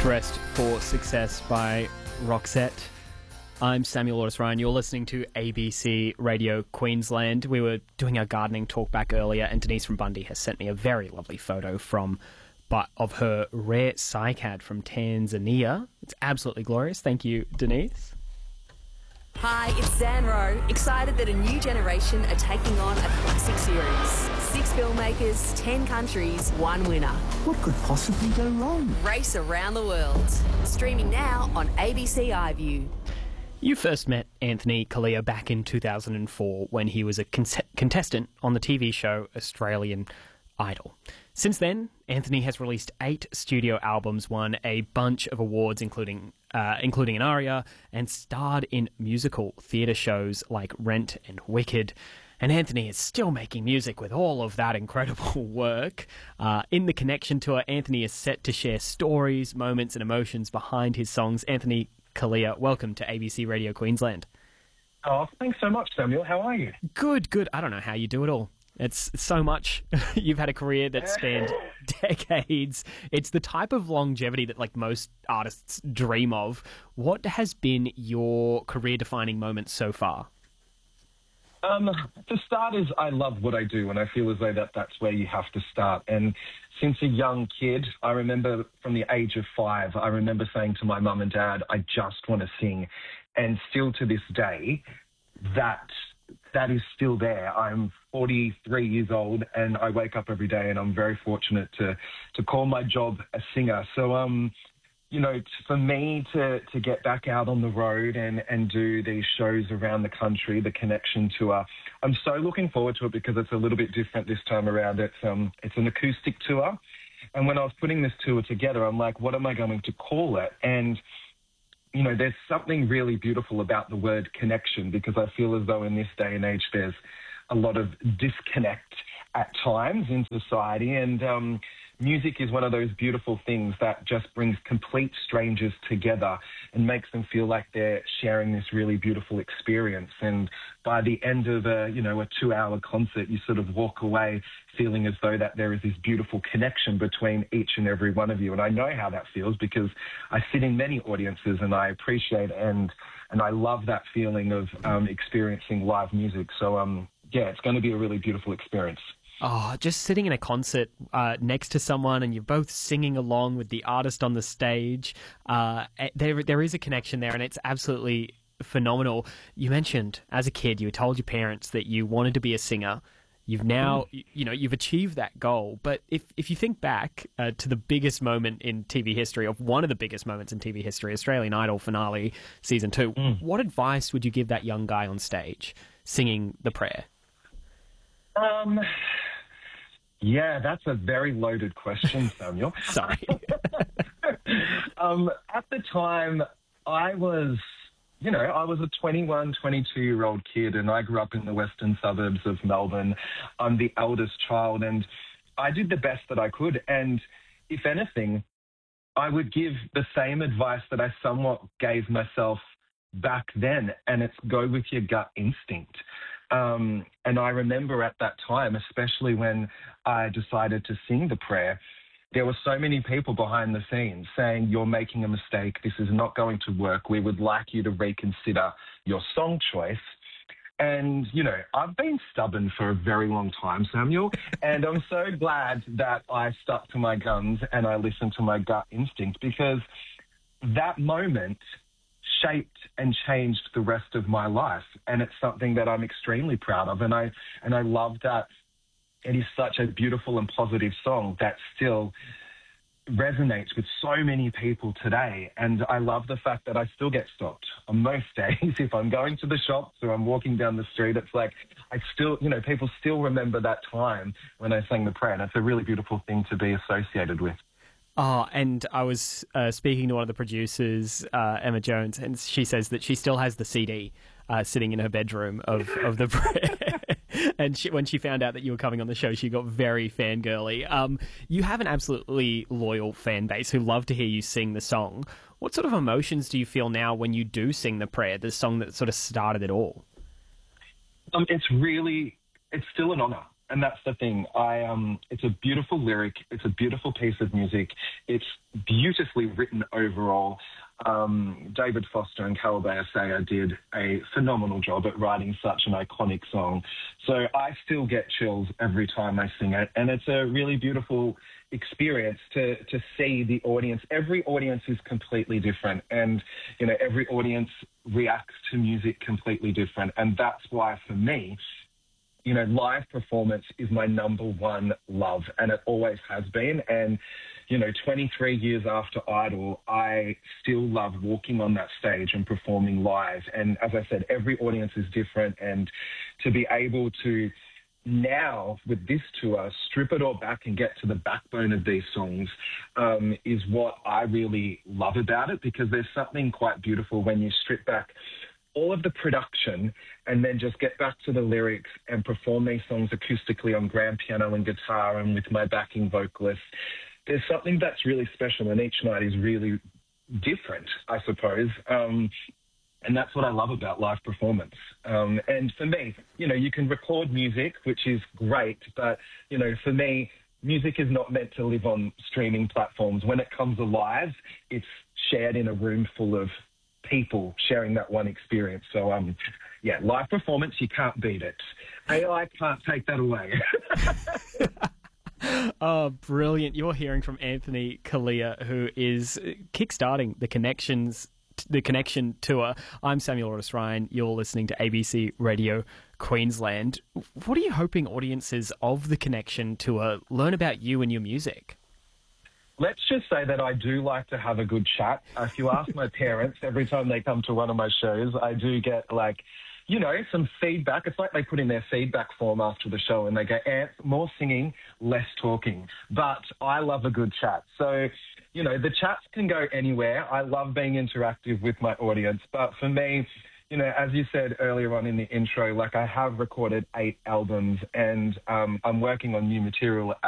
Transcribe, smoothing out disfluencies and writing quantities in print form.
Dressed for Success by Roxette. I'm Samuel Otis Ryan. You're listening to ABC Radio Queensland. We were doing our gardening talk back earlier, and Denise from Bundy has sent me a very lovely photo of her rare cycad from Tanzania. It's absolutely glorious. Thank you, Denise. Hi, it's Zan Rowe. Excited that a new generation are taking on a classic series. 6 filmmakers, 10 countries, 1 winner. What could possibly go wrong? Race around the world. Streaming now on ABC iView. You first met Anthony Callea back in 2004 when he was a contestant on the TV show Australian Idol. Since then, Anthony has released 8 studio albums, won a bunch of awards, including an ARIA, and starred in musical theatre shows like Rent and Wicked. And Anthony is still making music with all of that incredible work. In the Connection Tour, Anthony is set to share stories, moments and emotions behind his songs. Anthony Callea, welcome to ABC Radio Queensland. Oh, thanks so much, Samuel. How are you? Good. I don't know how you do it all. It's so much. You've had a career that spanned decades. It's the type of longevity that like most artists dream of. What has been your career-defining moment so far? For starters, I love what I do, and I feel as though that's where you have to start. And since a young kid, I remember from the age of 5, I remember saying to my mum and dad, I just want to sing. And still to this day, that is still there. I'm 43 years old, and I wake up every day, and I'm very fortunate to call my job a singer. So, for me to get back out on the road and do these shows around the country, the Connection Tour, I'm so looking forward to it because it's a little bit different this time around. It's an acoustic tour, and when I was putting this tour together, I'm like, what am I going to call it? And there's something really beautiful about the word connection, because I feel as though in this day and age there's a lot of disconnect at times in society, and music is one of those beautiful things that just brings complete strangers together and makes them feel like they're sharing this really beautiful experience. And by the end of a 2-hour concert, you sort of walk away feeling as though that there is this beautiful connection between each and every one of you. And I know how that feels because I sit in many audiences, and I appreciate and I love that feeling of experiencing live music. So, it's going to be a really beautiful experience. Oh, just sitting in a concert next to someone and you're both singing along with the artist on the stage. There is a connection there, and it's absolutely phenomenal. You mentioned as a kid you told your parents that you wanted to be a singer. You've now, you've achieved that goal. But if you think back to the biggest moment in TV history, of one of the biggest moments in TV history, Australian Idol finale, season 2, what advice would you give that young guy on stage singing The Prayer? Yeah, that's a very loaded question, Samuel. Sorry. At the time, I was a 21, 22-year-old kid, and I grew up in the western suburbs of Melbourne. I'm the eldest child, and I did the best that I could. And if anything, I would give the same advice that I somewhat gave myself back then, and it's go with your gut instinct. And I remember at that time, especially when I decided to sing The Prayer, there were so many people behind the scenes saying, you're making a mistake, this is not going to work, we would like you to reconsider your song choice. And, I've been stubborn for a very long time, Samuel, and I'm so glad that I stuck to my guns and I listened to my gut instinct, because that moment shaped and changed the rest of my life, and it's something that I'm extremely proud of, and I love that it is such a beautiful and positive song that still resonates with so many people today. And I love the fact that I still get stopped on most days if I'm going to the shops or I'm walking down the street. It's like I still, people still remember that time when I sang The Prayer, and it's a really beautiful thing to be associated with. Oh, and I was speaking to one of the producers, Emma Jones, and she says that she still has the CD sitting in her bedroom of The Prayer. And when she found out that you were coming on the show, she got very fangirly. You have an absolutely loyal fan base who love to hear you sing the song. What sort of emotions do you feel now when you do sing The Prayer, the song that sort of started it all? It's still an honour. And that's the thing. It's a beautiful lyric. It's a beautiful piece of music. It's beautifully written overall. David Foster and Calabea Saya did a phenomenal job at writing such an iconic song. So I still get chills every time I sing it. And it's a really beautiful experience to see the audience. Every audience is completely different. And, every audience reacts to music completely different. And that's why, for me, live performance is my number one love, and it always has been. And, 23 years after Idol, I still love walking on that stage and performing live. And as I said, every audience is different. And to be able to now, with this tour, strip it all back and get to the backbone of these songs is what I really love about it, because there's something quite beautiful when you strip back all of the production and then just get back to the lyrics and perform these songs acoustically on grand piano and guitar and with my backing vocalist. There's something that's really special, and each night is really different, I suppose. And that's what I love about live performance. And for me, you can record music, which is great, but, for me, music is not meant to live on streaming platforms. When it comes alive, it's shared in a room full of people sharing that one experience. So, live performance, you can't beat it. AI can't take that away. Oh, brilliant. You're hearing from Anthony Callea, who is kickstarting the Connection Tour. I'm Samuel Otis Ryan. You're listening to ABC Radio Queensland. What are you hoping audiences of the Connection Tour learn about you and your music? Let's just say that I do like to have a good chat. If you ask my parents, every time they come to one of my shows, I do get some feedback. It's like they put in their feedback form after the show and they go, more singing, less talking. But I love a good chat. So, the chats can go anywhere. I love being interactive with my audience. But for me, as you said earlier on in the intro, I have recorded 8 albums and I'm working on new material